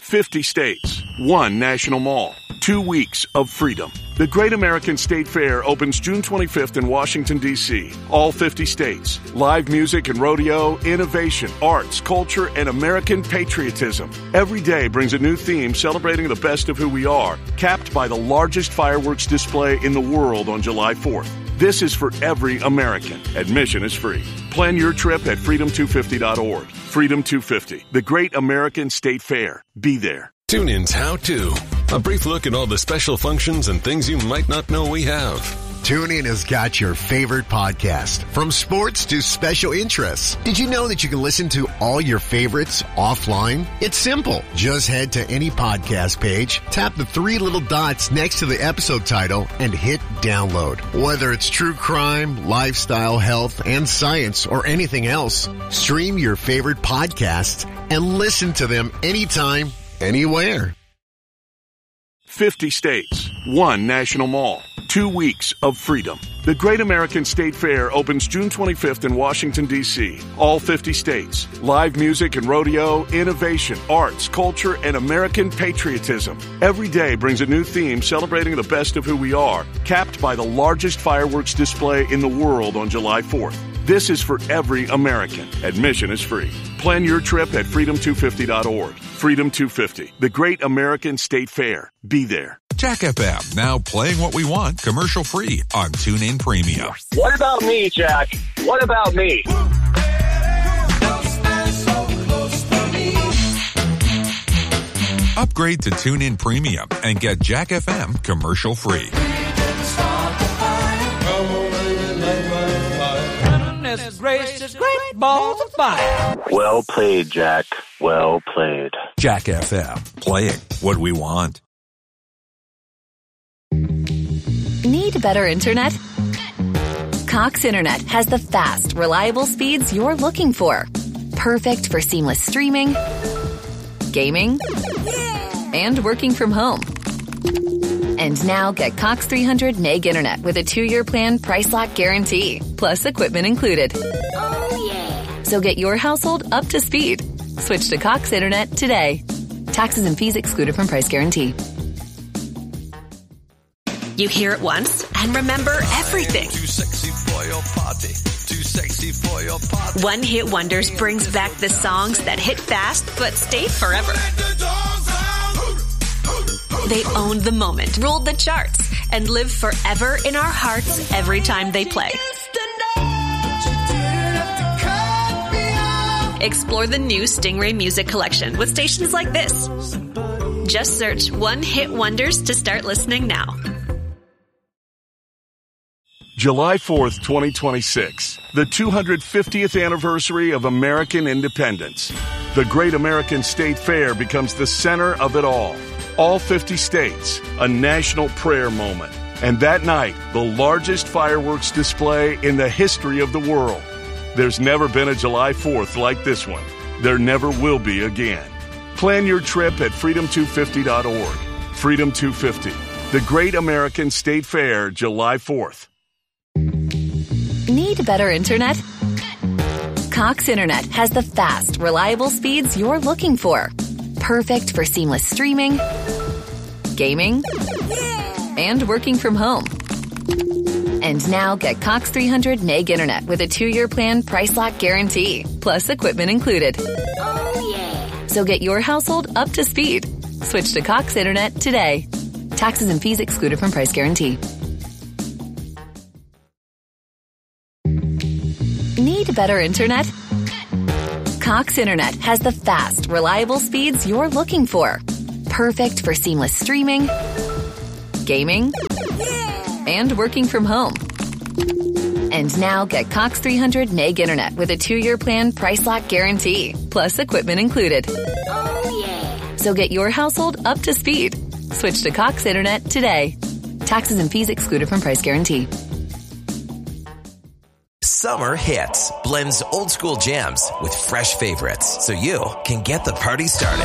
50 states, one national mall, 2 weeks of freedom. The Great American State Fair opens June 25th in Washington, D.C. All 50 states. Live music and rodeo, innovation, arts, culture, and American patriotism. Every day brings a new theme celebrating the best of who we are, capped by the largest fireworks display in the world on July 4th. This is for every American. Admission is free. Plan your trip at freedom250.org. Freedom 250, the Great American State Fair. Be there. TuneIn's How To. A brief look at all the special functions and things you might not know we have. TuneIn has got your favorite podcast, from sports to special interests. Did you know that you can listen to all your favorites offline? It's simple. Just head to any podcast page, tap the 3 little dots next to the episode title, and hit download. Whether it's true crime, lifestyle, health, and science, or anything else, stream your favorite podcasts and listen to them anytime, anywhere. 50 states, one national mall, 2 weeks of freedom. The Great American State Fair opens June 25th in Washington, D.C. All 50 states. Live music and rodeo, innovation, arts, culture, and American patriotism. Every day brings a new theme celebrating the best of who we are, capped by the largest fireworks display in the world on July 4th. This is for every American. Admission is free. Plan your trip at freedom250.org. Freedom 250, the Great American State Fair. Be there. Jack FM, now playing what we want, commercial free on TuneIn Premium. What about me, Jack? What about me? Upgrade to TuneIn Premium and get Jack FM commercial free. Gracious, great balls of fire. Well played, Jack. Well played. Jack FM, playing what we want. Need better internet? Cox Internet has the fast, reliable speeds you're looking for. Perfect for seamless streaming, gaming, and working from home. And now get Cox 300 meg internet with a 2-year plan price lock guarantee, plus equipment included. Oh, yeah. So get your household up to speed. Switch to Cox Internet today. Taxes and fees excluded from price guarantee. You hear it once and remember everything. Too sexy for your party. Too sexy for your party. One Hit Wonders brings back the songs that hit fast but stay forever. They owned the moment, ruled the charts, and live forever in our hearts every time they play. Explore the new Stingray Music Collection with stations like this. Just search One Hit Wonders to start listening now. July 4th, 2026, the 250th anniversary of American independence. The Great American State Fair becomes the center of it all. All 50 states, a national prayer moment. And that night, the largest fireworks display in the history of the world. There's never been a July 4th like this one. There never will be again. Plan your trip at freedom250.org. Freedom 250, the Great American State Fair, July 4th. Need better internet? Cox Internet has the fast, reliable speeds you're looking for. Perfect for seamless streaming, gaming, and working from home. And now get Cox 300 meg internet with a 2-year plan price lock guarantee, plus equipment included. Oh, yeah. So get your household up to speed. Switch to Cox Internet today. Taxes and fees excluded from price guarantee. Need better internet? Cox Internet has the fast, reliable speeds you're looking for. Perfect for seamless streaming, gaming, and working from home. And now get Cox 300 meg internet with a 2-year plan price lock guarantee, plus equipment included. Oh, yeah. So get your household up to speed. Switch to Cox Internet today. Taxes and fees excluded from price guarantee. Summer Hits blends old school jams with fresh favorites so you can get the party started.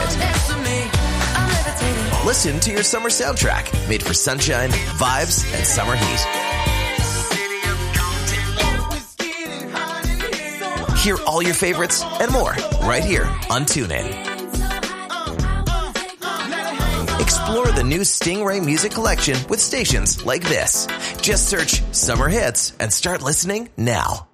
Listen to your summer soundtrack made for sunshine, vibes, and summer heat. Hear all your favorites and more right here on TuneIn. Explore the new Stingray Music Collection with stations like this. Just search Summer Hits and start listening now.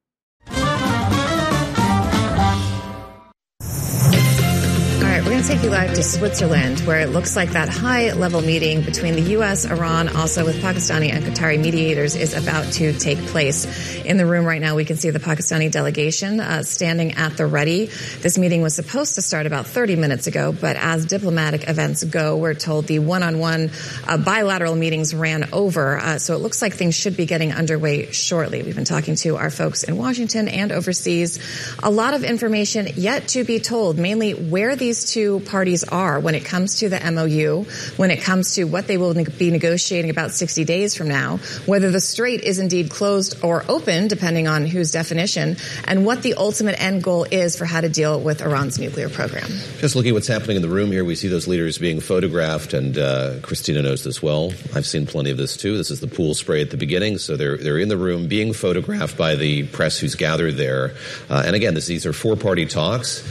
We're going to take you live to Switzerland, where it looks like that high-level meeting between the U.S., Iran, also with Pakistani and Qatari mediators, is about to take place. In the room right now, we can see the Pakistani delegation standing at the ready. This meeting was supposed to start about 30 minutes ago, but as diplomatic events go, we're told the one-on-one bilateral meetings ran over, so it looks like things should be getting underway shortly. We've been talking to our folks in Washington and overseas. A lot of information yet to be told, mainly where these two parties are when it comes to the MOU, when it comes to what they will be negotiating about 60 days from now, whether the strait is indeed closed or open, depending on whose definition, and what the ultimate end goal is for how to deal with Iran's nuclear program. Just looking at what's happening in the room here, we see those leaders being photographed, and Christina knows this well. I've seen plenty of this too. This is the pool spray at the beginning, so they're in the room being photographed by the press who's gathered there. And again, these are four-party talks.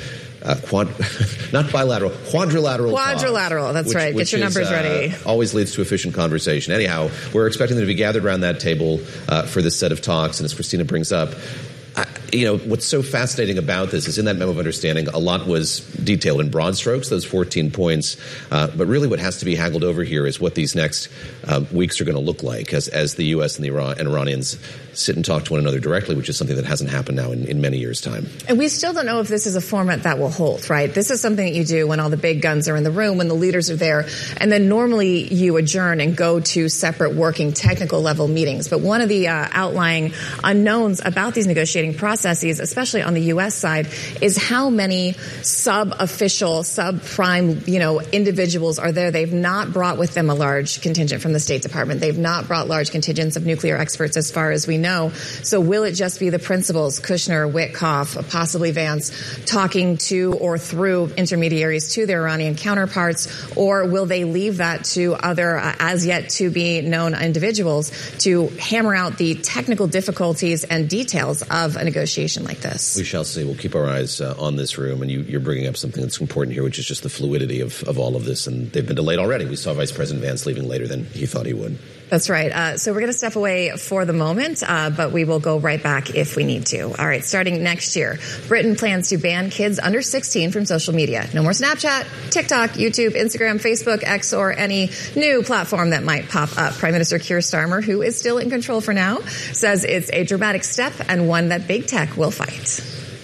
Not bilateral, quadrilateral. Quadrilateral, that's right. Get your numbers ready. Always leads to efficient conversation. Anyhow, we're expecting them to be gathered around that table for this set of talks. And as Christina brings up, what's so fascinating about this is in that memo of understanding, a lot was detailed in broad strokes, those 14 points. But really what has to be haggled over here is what these next weeks are going to look like as the U.S. and the Iranians sit and talk to one another directly, which is something that hasn't happened now in many years' time. And we still don't know if this is a format that will hold, right? This is something that you do when all the big guns are in the room, when the leaders are there, and then normally you adjourn and go to separate working technical level meetings. But one of the outlying unknowns about these negotiating processes, especially on the U.S. side, is how many sub-official, sub-prime, individuals are there. They've not brought with them a large contingent from the State Department. They've not brought large contingents of nuclear experts as far as we know. So will it just be the principals, Kushner, Witkoff, possibly Vance, talking to or through intermediaries to their Iranian counterparts, or will they leave that to other as yet to be known individuals to hammer out the technical difficulties and details of a negotiation like this? We shall see. We'll keep our eyes on this room, and you're bringing up something that's important here, which is just the fluidity of all of this, and they've been delayed already. We saw Vice President Vance leaving later than he thought he would. That's right. So we're going to step away for the moment, but we will go right back if we need to. All right, starting next year, Britain plans to ban kids under 16 from social media. No more Snapchat, TikTok, YouTube, Instagram, Facebook, X, or any new platform that might pop up. Prime Minister Keir Starmer, who is still in control for now, says it's a dramatic step and one that big tech will fight.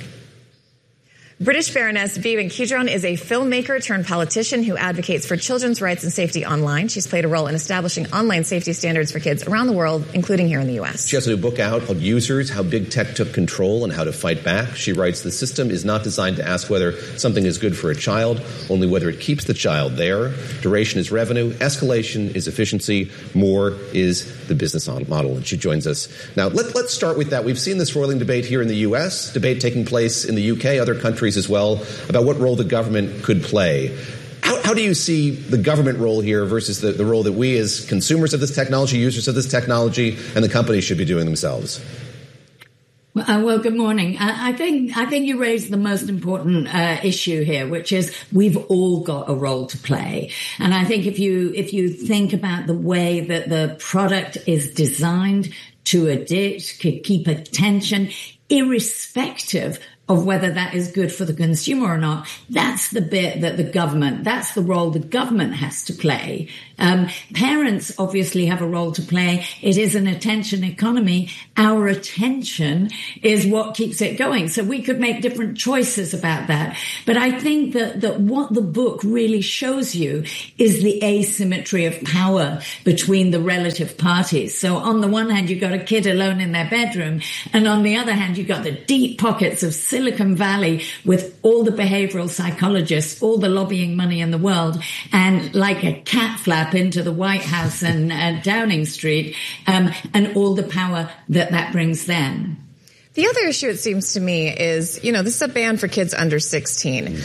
British Baroness Vivian Kidron is a filmmaker turned politician who advocates for children's rights and safety online. She's played a role in establishing online safety standards for kids around the world, including here in the U.S. She has a new book out called Users, How Big Tech Took Control and How to Fight Back. She writes, the system is not designed to ask whether something is good for a child, only whether it keeps the child there. Duration is revenue. Escalation is efficiency. More is the business model. And she joins us now. Let's start with that. We've seen this roiling debate here in the U.S., debate taking place in the U.K., other countries as well, about what role the government could play. How do you see the government role here versus the role that we as consumers of this technology, users of this technology, and the companies should be doing themselves? Well, good morning. I think you raised the most important issue here, which is we've all got a role to play. And I think if you think about the way that the product is designed to addict, to keep attention, irrespective of whether that is good for the consumer or not, that's the bit that that's the role the government has to play. Parents obviously have a role to play. It is an attention economy. Our attention is what keeps it going. So we could make different choices about that. But I think that what the book really shows you is the asymmetry of power between the relative parties. So on the one hand, you've got a kid alone in their bedroom. And on the other hand, you've got the deep pockets of Silicon Valley with all the behavioral psychologists, all the lobbying money in the world, and like a cat flap into the White House and Downing Street, and all the power that brings them. The other issue, it seems to me, is, this is a ban for kids under 16.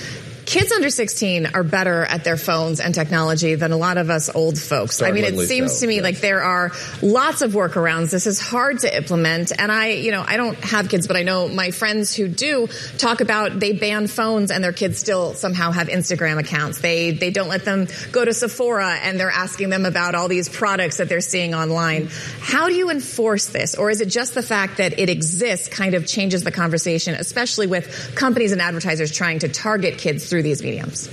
kids under 16 are better at their phones and technology than a lot of us old folks. I mean, it seems to me like there are lots of workarounds. This is hard to implement. And I don't have kids, but I know my friends who do talk about they ban phones and their kids still somehow have Instagram accounts. They don't let them go to Sephora and they're asking them about all these products that they're seeing online. How do you enforce this? Or is it just the fact that it exists kind of changes the conversation, especially with companies and advertisers trying to target kids through these mediums?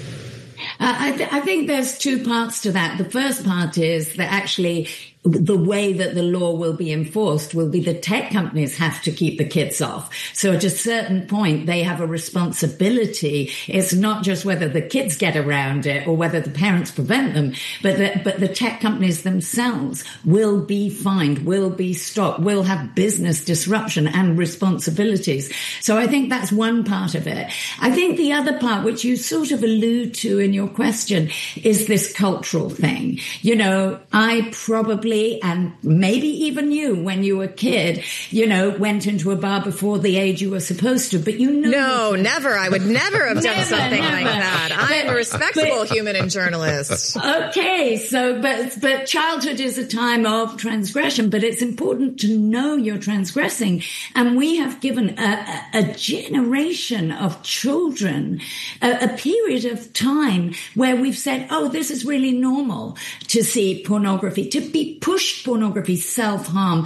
I think there's two parts to that. The first part is that actually the way that the law will be enforced will be the tech companies have to keep the kids off. So at a certain point, they have a responsibility. It's not just whether the kids get around it or whether the parents prevent them, but the tech companies themselves will be fined, will be stopped, will have business disruption and responsibilities. So I think that's one part of it. I think the other part, which you sort of allude to in your question, is this cultural thing. You know, I probably, and maybe even you, when you were a kid, went into a bar before the age you were supposed to, but No, never. I would never have done something like that. I'm a respectable human and journalist. Okay, so, but childhood is a time of transgression, but it's important to know you're transgressing. And we have given a generation of children a period of time where we've said, oh, this is really normal to see pornography, to be pushed pornography, self-harm,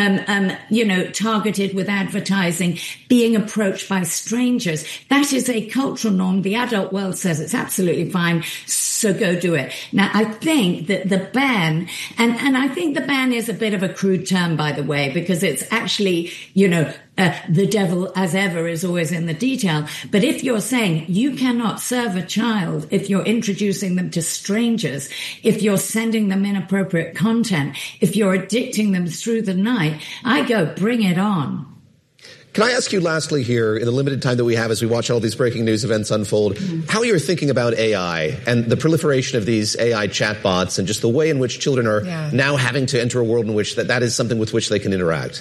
targeted with advertising, being approached by strangers. That is a cultural norm. The adult world says it's absolutely fine, so go do it. Now, I think that the ban, and I think the ban is a bit of a crude term, by the way, because it's actually, the devil, as ever, is always in the detail. But if you're saying you cannot serve a child if you're introducing them to strangers, if you're sending them inappropriate content, if you're addicting them through the night, I go, bring it on. Can I ask you lastly here, in the limited time that we have as we watch all these breaking news events unfold, how you're thinking about AI and the proliferation of these AI chatbots and just the way in which children are now having to enter a world in which that is something with which they can interact?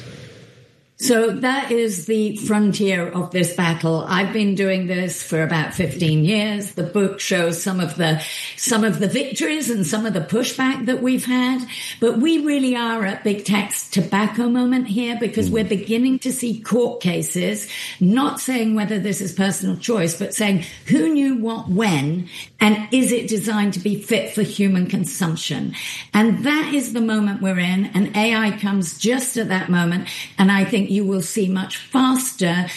So that is the frontier of this battle. I've been doing this for about 15 years. The book shows some of the victories and some of the pushback that we've had. But we really are at big tech's tobacco moment here, because we're beginning to see court cases, not saying whether this is personal choice, but saying who knew what when, and is it designed to be fit for human consumption? And that is the moment we're in, and AI comes just at that moment. And I think you will see much faster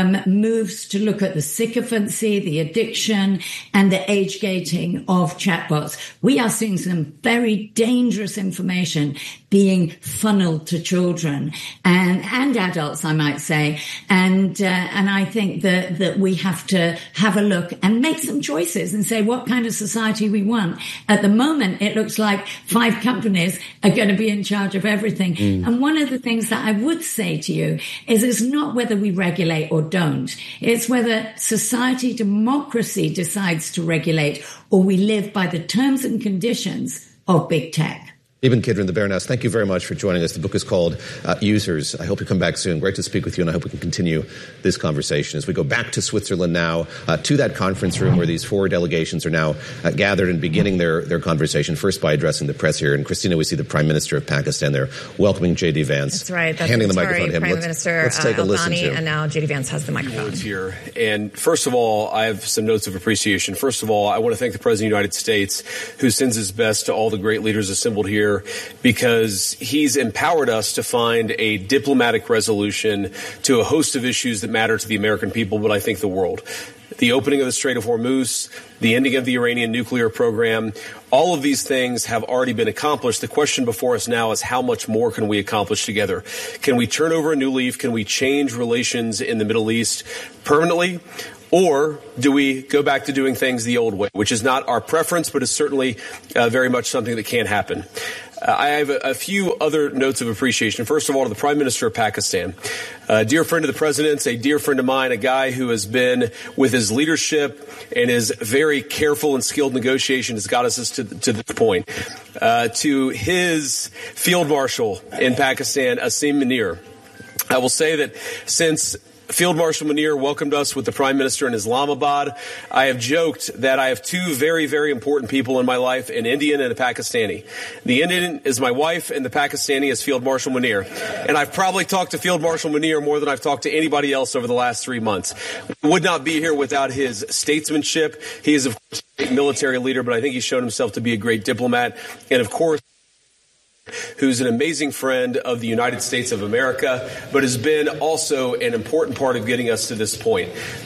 moves to look at the sycophancy, the addiction, and the age gating of chatbots. We are seeing some very dangerous information being funneled to children and adults, I might say. And I think that we have to have a look and make some choices and say what kind of society we want. At the moment, it looks like 5 companies are going to be in charge of everything. And one of the things that I would say to you is it's not whether we regulate or don't. It's whether society, democracy decides to regulate, or we live by the terms and conditions of big tech. Eben Kidron, the Baroness, thank you very much for joining us. The book is called Users. I hope you come back soon. Great to speak with you, and I hope we can continue this conversation as we go back to Switzerland now, to that conference room where these 4 delegations are now gathered and beginning their conversation, first by addressing the press here. And Christina, we see the Prime Minister of Pakistan there welcoming J.D. Vance. That's right. That's handing the microphone to him. Prime Minister let's take a listen to. And now J.D. Vance has the microphone. Here. And first of all, I have some notes of appreciation. First of all, I want to thank the President of the United States, who sends his best to all the great leaders assembled here, because he's empowered us to find a diplomatic resolution to a host of issues that matter to the American people, but I think the world. The opening of the Strait of Hormuz, the ending of the Iranian nuclear program, all of these things have already been accomplished. The question before us now is how much more can we accomplish together? Can we turn over a new leaf? Can we change relations in the Middle East permanently? Or do we go back to doing things the old way, which is not our preference, but is certainly very much something that can happen. I have a few other notes of appreciation. First of all, to the Prime Minister of Pakistan, a dear friend of the President's, a dear friend of mine, a guy who has been, with his leadership and his very careful and skilled negotiation, has got us to this point. To his Field Marshal in Pakistan, Asim Munir, I will say that since Field Marshal Munir welcomed us with the Prime Minister in Islamabad. I have joked that I have two very, very important people in my life, an Indian and a Pakistani. The Indian is my wife, and the Pakistani is Field Marshal Munir. And I've probably talked to Field Marshal Munir more than I've talked to anybody else over the last 3 months. We would not be here without his statesmanship. He is, of course, a military leader, but I think he's shown himself to be a great diplomat. And, of course, who's an amazing friend of the United States of America, but has been also an important part of getting us to this point.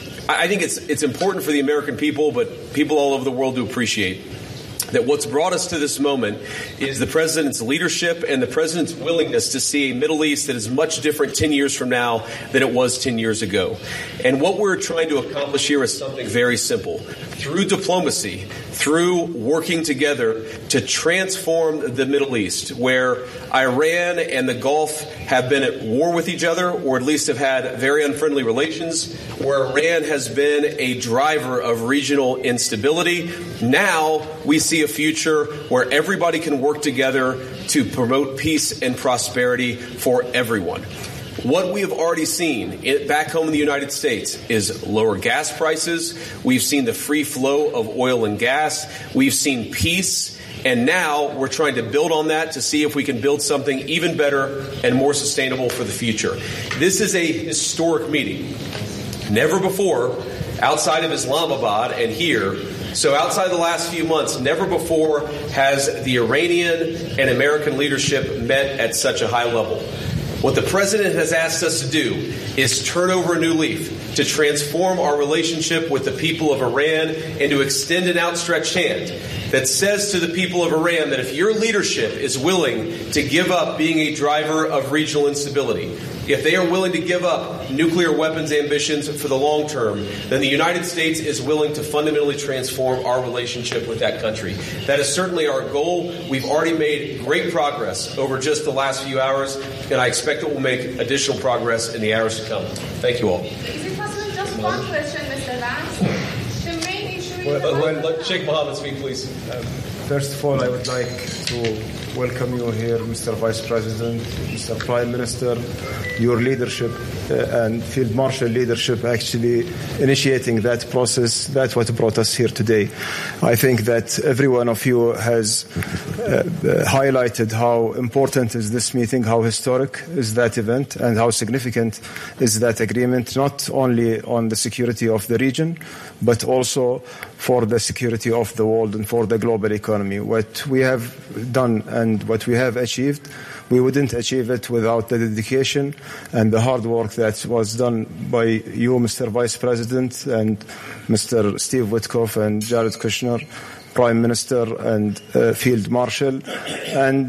I think it's important for the American people, but people all over the world to appreciate that what's brought us to this moment is the president's leadership and the president's willingness to see a Middle East that is much different 10 years from now than it was 10 years ago. And what we're trying to accomplish here is something very simple. Through diplomacy, through working together to transform the Middle East, where Iran and the Gulf have been at war with each other, or at least have had very unfriendly relations, where Iran has been a driver of regional instability. Now we see a future where everybody can work together to promote peace and prosperity for everyone. What we have already seen back home in the United States is lower gas prices. We've seen the free flow of oil and gas. We've seen peace. And now we're trying to build on that to see if we can build something even better and more sustainable for the future. This is a historic meeting. Never before, outside of Islamabad and here, so outside the last few months, never before has the Iranian and American leadership met at such a high level. What the president has asked us to do is turn over a new leaf, to transform our relationship with the people of Iran and to extend an outstretched hand that says to the people of Iran that if your leadership is willing to give up being a driver of regional instability, if they are willing to give up nuclear weapons ambitions for the long term, then the United States is willing to fundamentally transform our relationship with that country. That is certainly our goal. We've already made great progress over just the last few hours, and I expect that we'll make additional progress in the hours to come. Thank you all. Is it possible just one question, Mr. Vance? The main issue is... Let Sheikh Mohammed speak, please. First of all, I would like to welcome you here, Mr. Vice President, Mr. Prime Minister, your leadership and Field Marshal leadership actually initiating that process. That's what brought us here today. I think that every one of you has highlighted how important is this meeting, how historic is that event, and how significant is that agreement, not only on the security of the region, but also for the security of the world and for the global economy. What we have done and what we have achieved, we wouldn't achieve it without the dedication and the hard work that was done by you, Mr. Vice President, and Mr. Steve Witkoff and Jared Kushner, Prime Minister and Field Marshal, and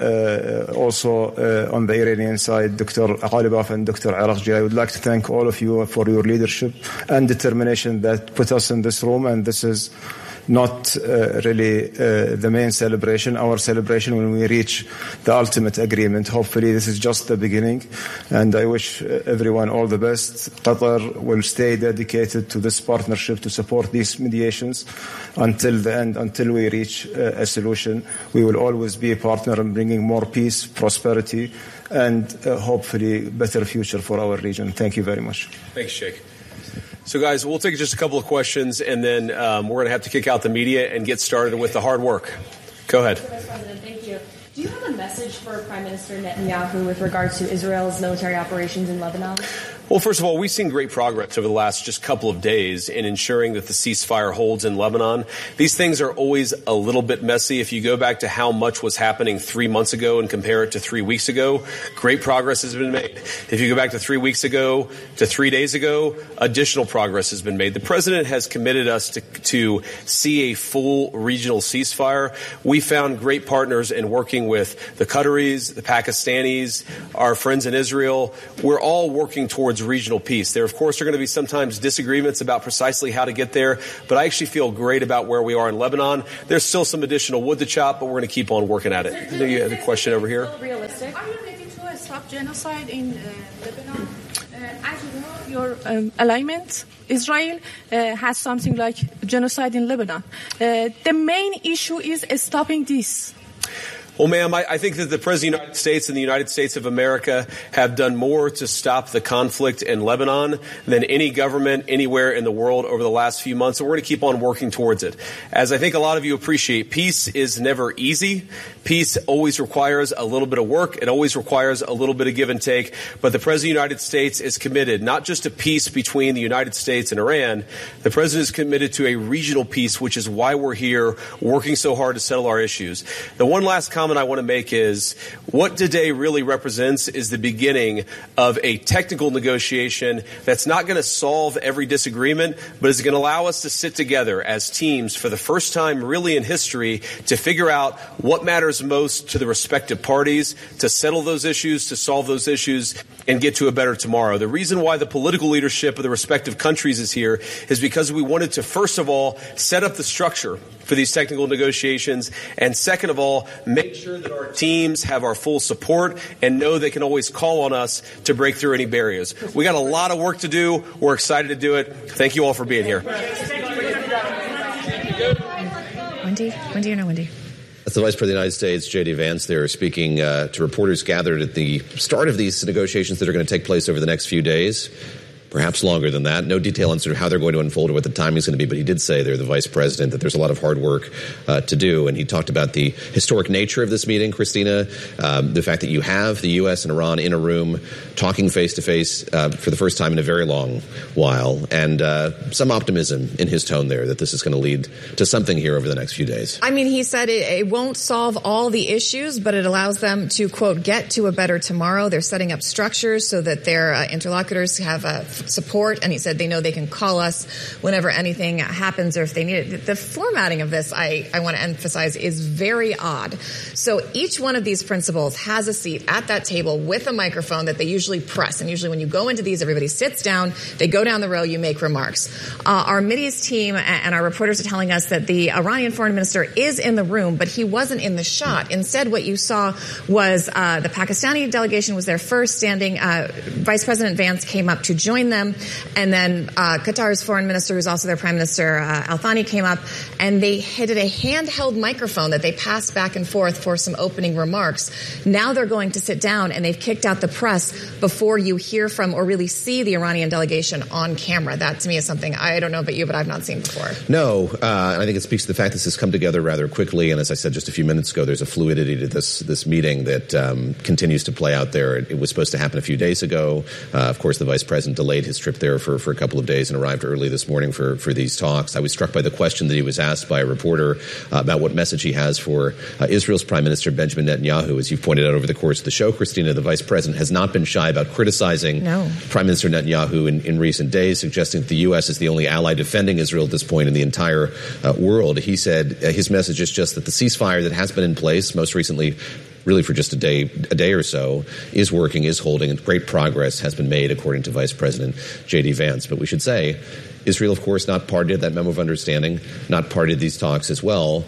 also on the Iranian side, Dr. Ghalibaf and Dr. Araqji. I would like to thank all of you for your leadership and determination that put us in this room, and this is not really the main celebration. Our celebration when we reach the ultimate agreement. Hopefully this is just the beginning, and I wish everyone all the best. Qatar will stay dedicated to this partnership to support these mediations until the end, until we reach a solution. We will always be a partner in bringing more peace, prosperity, and hopefully better future for our region. Thank you very much. Thanks, Sheikh. So, guys, we'll take just a couple of questions, and then we're going to have to kick out the media and get started with the hard work. Go ahead. Mr. Vice President, thank you. Do you have a message for Prime Minister Netanyahu with regards to Israel's military operations in Lebanon? Well, first of all, we've seen great progress over the last just couple of days in ensuring that the ceasefire holds in Lebanon. These things are always a little bit messy. If you go back to how much was happening 3 months ago and compare it to 3 weeks ago, great progress has been made. If you go back to 3 weeks ago to 3 days ago, additional progress has been made. The president has committed us to see a full regional ceasefire. We found great partners in working with the Qataris, the Pakistanis, our friends in Israel. We're all working towards regional peace. There, of course, are going to be sometimes disagreements about precisely how to get there, but I actually feel great about where we are in Lebanon. There's still some additional wood to chop, but we're going to keep on working at it. I think you have a question over here. Realistic. Are you ready to stop genocide in Lebanon? As you know, your alignment, Israel, has something like genocide in Lebanon. The main issue is stopping this. Well, ma'am, I think that the President of the United States and the United States of America have done more to stop the conflict in Lebanon than any government anywhere in the world over the last few months, and we're going to keep on working towards it. As I think a lot of you appreciate, peace is never easy. Peace always requires a little bit of work. It always requires a little bit of give and take. But the President of the United States is committed not just to peace between the United States and Iran. The President is committed to a regional peace, which is why we're here working so hard to settle our issues. The one last comment I want to make is what today really represents is the beginning of a technical negotiation that's not going to solve every disagreement, but is going to allow us to sit together as teams for the first time really in history to figure out what matters most to the respective parties, to settle those issues, to solve those issues, and get to a better tomorrow. The reason why the political leadership of the respective countries is here is because we wanted to, first of all, set up the structure for these technical negotiations, and second of all, make sure that our teams have our full support and know they can always call on us to break through any barriers. We got a lot of work to do. We're excited to do it. Thank you all for being here. Wendy or no Wendy? That's the Vice President of the United States, J.D. Vance, there speaking to reporters gathered at the start of these negotiations that are going to take place over the next few days. Perhaps longer than that. No detail on sort of how they're going to unfold or what the timing is going to be, but he did say there, the Vice President, that there's a lot of hard work to do. And he talked about the historic nature of this meeting, Christina, the fact that you have the U.S. and Iran in a room talking face-to-face for the first time in a very long while, and some optimism in his tone there that this is going to lead to something here over the next few days. I mean, he said it won't solve all the issues, but it allows them to, quote, get to a better tomorrow. They're setting up structures so that their interlocutors have support, and he said they know they can call us whenever anything happens or if they need it. The formatting of this, I want to emphasize, is very odd. So each one of these principals has a seat at that table with a microphone that they usually press, and usually when you go into these, everybody sits down, they go down the row, you make remarks. Our Mideast team and our reporters are telling us that the Iranian foreign minister is in the room, but he wasn't in the shot. Instead, what you saw was the Pakistani delegation was there first, standing. Vice President Vance came up to join them, and then Qatar's foreign minister, who's also their prime minister, Al Thani, came up, and they hit a handheld microphone that they passed back and forth for some opening remarks. Now they're going to sit down, and they've kicked out the press before you hear from or really see the Iranian delegation on camera. That, to me, is something I don't know about you, but I've not seen before. No, and I think it speaks to the fact this has come together rather quickly, and as I said just a few minutes ago, there's a fluidity to this meeting that continues to play out there. It was supposed to happen a few days ago. Of course, the Vice President delayed his trip there for a couple of days and arrived early this morning for these talks. I was struck by the question that he was asked by a reporter about what message he has for Israel's Prime Minister Benjamin Netanyahu. As you've pointed out over the course of the show, Christina, the Vice President has not been shy about criticizing Prime Minister Netanyahu in recent days, suggesting that the U.S. is the only ally defending Israel at this point in the entire world. He said his message is just that the ceasefire that has been in place, most recently really for just a day or so, is working, is holding, and great progress has been made, according to Vice President J.D. Vance. But we should say, Israel, of course, not party to that memo of understanding, not party to these talks as well.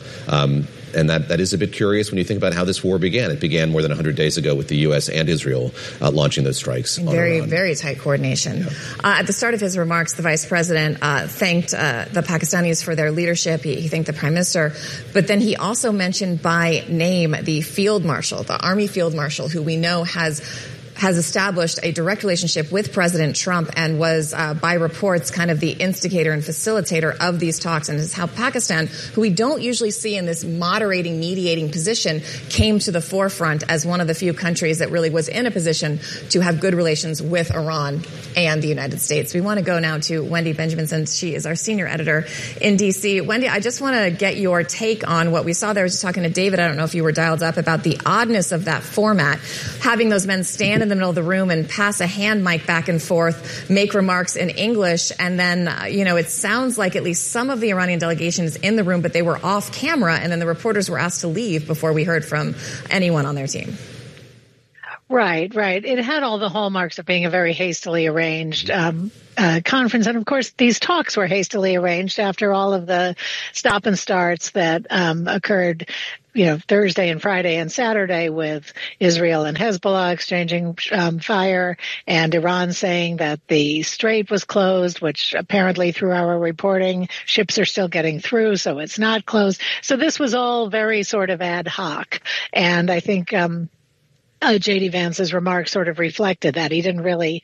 And that is a bit curious when you think about how this war began. It began more than 100 days ago with the U.S. and Israel launching those strikes on Iran. Very tight coordination. Yeah. At the start of his remarks, the Vice President thanked the Pakistanis for their leadership. He thanked the Prime Minister. But then he also mentioned by name the Field Marshal, the Army Field Marshal, who we know has established a direct relationship with President Trump and was, by reports, kind of the instigator and facilitator of these talks, and is how Pakistan, who we don't usually see in this moderating, mediating position, came to the forefront as one of the few countries that really was in a position to have good relations with Iran and the United States. We want to go now to Wendy Benjaminson. She is our senior editor in D.C. Wendy, I just want to get your take on what we saw there. I was just talking to David, I don't know if you were dialed up, about the oddness of that format, having those men stand in the middle of the room and pass a hand mic back and forth, make remarks in English, and then, it sounds like at least some of the Iranian delegation is in the room, but they were off camera, and then the reporters were asked to leave before we heard from anyone on their team. Right. It had all the hallmarks of being a very hastily arranged conference. And of course, these talks were hastily arranged after all of the stop and starts that occurred, Thursday and Friday and Saturday with Israel and Hezbollah exchanging fire, and Iran saying that the strait was closed, which apparently through our reporting, ships are still getting through, so it's not closed. So this was all very sort of ad hoc. And I think J.D. Vance's remarks sort of reflected that. He didn't really